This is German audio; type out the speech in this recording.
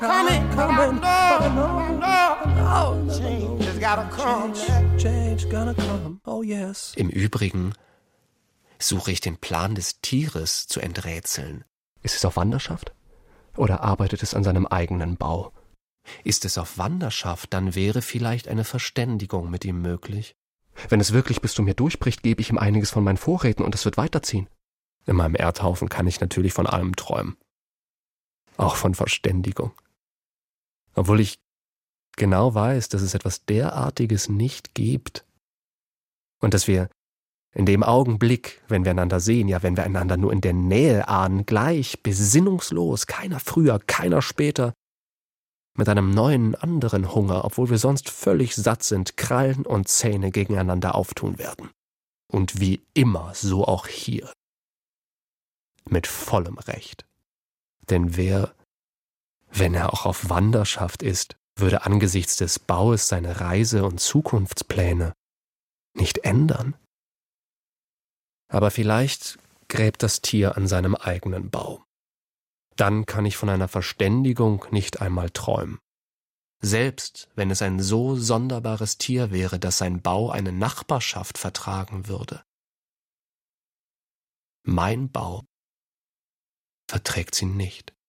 coming, no, change has gotta come. Change gonna come, oh yes. Im Übrigen suche ich den Plan des Tieres zu enträtseln. Ist es auf Wanderschaft? Oder arbeitet es an seinem eigenen Bau? Ist es auf Wanderschaft, dann wäre vielleicht eine Verständigung mit ihm möglich. Wenn es wirklich bis zu mir durchbricht, gebe ich ihm einiges von meinen Vorräten und es wird weiterziehen. In meinem Erdhaufen kann ich natürlich von allem träumen. Auch von Verständigung. Obwohl ich genau weiß, dass es etwas derartiges nicht gibt. Und dass wir in dem Augenblick, wenn wir einander sehen, ja, wenn wir einander nur in der Nähe ahnen, gleich, besinnungslos, keiner früher, keiner später, mit einem neuen, anderen Hunger, obwohl wir sonst völlig satt sind, Krallen und Zähne gegeneinander auftun werden. Und wie immer, so auch hier. Mit vollem Recht. Denn wer, wenn er auch auf Wanderschaft ist, würde angesichts des Baues seine Reise- und Zukunftspläne nicht ändern? Aber vielleicht gräbt das Tier an seinem eigenen Bau. Dann kann ich von einer Verständigung nicht einmal träumen. Selbst wenn es ein so sonderbares Tier wäre, dass sein Bau eine Nachbarschaft vertragen würde. Mein Bau verträgt sie nicht.